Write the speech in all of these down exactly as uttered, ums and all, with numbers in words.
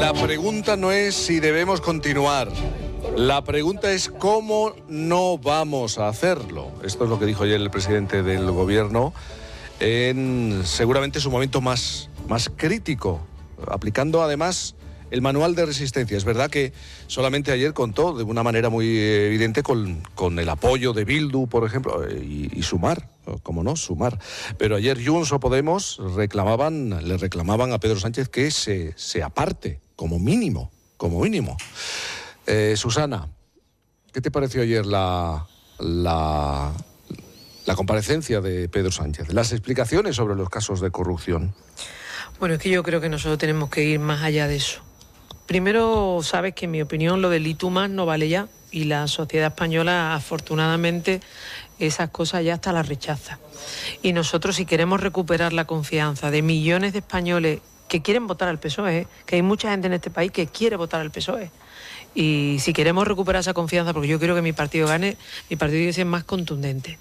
La pregunta no es si debemos continuar. La pregunta es cómo no vamos a hacerlo. Esto es lo que dijo ayer el presidente del gobierno en seguramente su momento más, más crítico, aplicando además el manual de resistencia. Es verdad que solamente ayer contó de una manera muy evidente con, con el apoyo de Bildu, por ejemplo, y, y Sumar, como no, Sumar. Pero ayer Junts o Podemos reclamaban, le reclamaban a Pedro Sánchez que se, se aparte, como mínimo, como mínimo. Eh, Susana, ¿qué te pareció ayer la, la, la comparecencia de Pedro Sánchez? Las explicaciones sobre los casos de corrupción. Bueno, es que yo creo que nosotros tenemos que ir más allá de eso. Primero, sabes que en mi opinión lo del I T U más no vale ya, y la sociedad española afortunadamente esas cosas ya hasta las rechaza. Y nosotros, si queremos recuperar la confianza de millones de españoles que quieren votar al P S O E, que hay mucha gente en este país que quiere votar al P S O E, y si queremos recuperar esa confianza, porque yo quiero que mi partido gane, mi partido tiene que ser más contundente.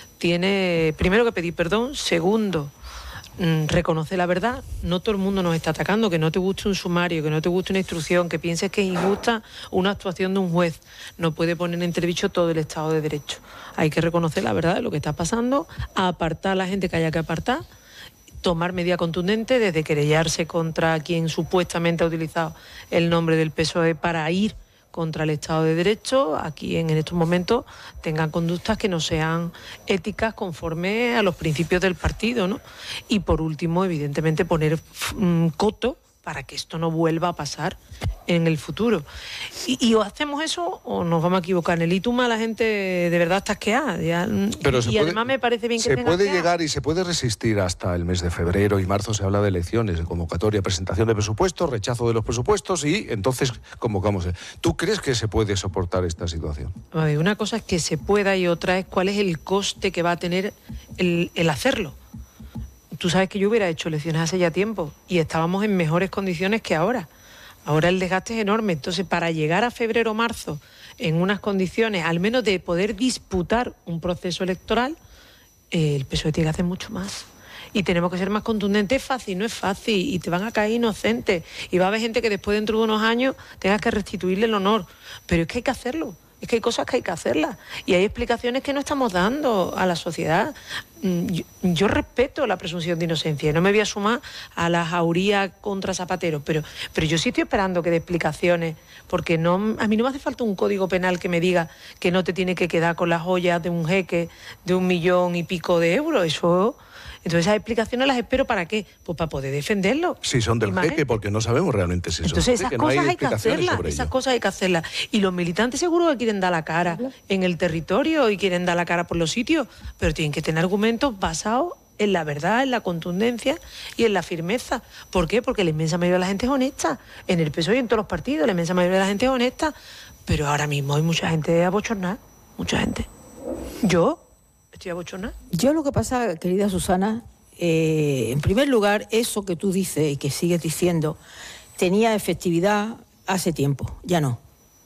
Tiene primero que pedir perdón, segundo, reconoce la verdad. No todo el mundo nos está atacando. Que no te guste un sumario, que no te guste una instrucción, que pienses que es injusta una actuación de un juez, no puede poner en entredicho todo el Estado de Derecho. Hay que reconocer la verdad de lo que está pasando, apartar a la gente que haya que apartar, tomar medida contundente, desde querellarse contra quien supuestamente ha utilizado el nombre del P S O E para ir contra el Estado de Derecho, aquí en, en estos momentos tengan conductas que no sean éticas conforme a los principios del partido, ¿no? Y por último, evidentemente, poner um, coto para que esto no vuelva a pasar en el futuro. Y, y o hacemos eso o nos vamos a equivocar. En el I T U más la gente de verdad está asqueada. Ya, Pero y se puede, además me parece bien que se tenga puede asqueada. llegar y se puede resistir hasta el mes de febrero y marzo. Se habla de elecciones, de convocatoria, presentación de presupuestos, rechazo de los presupuestos y entonces convocamos. ¿Tú crees que se puede soportar esta situación? Una cosa es que se pueda y otra es cuál es el coste que va a tener el, el hacerlo. Tú sabes que yo hubiera hecho elecciones hace ya tiempo y estábamos en mejores condiciones que ahora. Ahora el desgaste es enorme. Entonces, para llegar a febrero o marzo en unas condiciones, al menos de poder disputar un proceso electoral, eh, el P S O E tiene que hacer mucho más. Y tenemos que ser más contundentes. Es fácil, no es fácil. Y te van a caer inocentes. Y va a haber gente que después, dentro de unos años, tengas que restituirle el honor. Pero es que hay que hacerlo. Es que hay cosas que hay que hacerlas. Y hay explicaciones que no estamos dando a la sociedad. Yo, yo respeto la presunción de inocencia. No me voy a sumar a la jauría contra Zapatero. Pero, pero yo sí estoy esperando que dé explicaciones. Porque no, a mí no me hace falta un código penal que me diga que no te tiene que quedar con las joyas de un jeque de un millón y pico de euros. Eso... Entonces esas explicaciones las espero ¿para qué? Pues para poder defenderlo. Si son del jeque, porque no sabemos realmente si son Entonces del esas jeque. cosas No hay, hay que hacerlas, esas cosas hay que hacerlas. Y los militantes seguro que quieren dar la cara en el territorio y quieren dar la cara por los sitios, pero tienen que tener argumentos basados en la verdad, en la contundencia y en la firmeza. ¿Por qué? Porque la inmensa mayoría de la gente es honesta. En el P S O E y en todos los partidos, la inmensa mayoría de la gente es honesta. Pero ahora mismo hay mucha gente abochornada, mucha gente. Yo estoy abochornada. Yo lo que pasa, querida Susana, eh, en primer lugar, eso que tú dices y que sigues diciendo, tenía efectividad hace tiempo, ya no.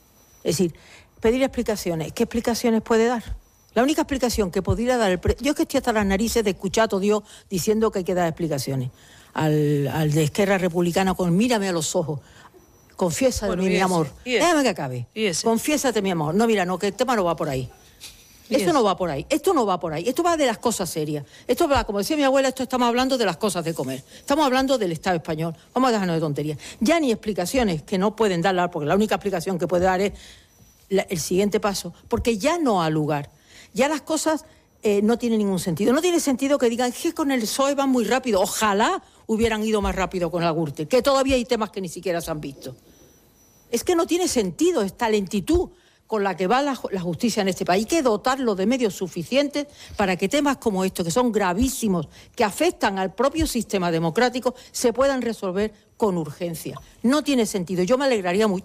Es decir, pedir explicaciones. ¿Qué explicaciones puede dar? La única explicación que podría dar el pre... Yo es que estoy hasta las narices de escuchar a todo Dios diciendo que hay que dar explicaciones. Al, al de Esquerra Republicana con mírame a los ojos. Confiésate, bueno, mi ese, amor. Déjame que acabe. Confiésate, mi amor. No, mira, no, que el tema no va por ahí. Esto no va por ahí, esto no va por ahí, esto va de las cosas serias. Esto va, como decía mi abuela, esto estamos hablando de las cosas de comer. Estamos hablando del Estado español. Vamos a dejarnos de tonterías. Ya ni explicaciones que no pueden dar, porque la única explicación que puede dar es la, el siguiente paso, porque ya no ha lugar. Ya las cosas eh, no tienen ningún sentido. No tiene sentido que digan que con el P S O E van muy rápido. Ojalá hubieran ido más rápido con la Gürtel, que todavía hay temas que ni siquiera se han visto. Es que no tiene sentido esta lentitud con la que va la, la justicia en este país. Hay que dotarlo de medios suficientes para que temas como estos, que son gravísimos, que afectan al propio sistema democrático, se puedan resolver con urgencia. No tiene sentido. Yo me alegraría mucho.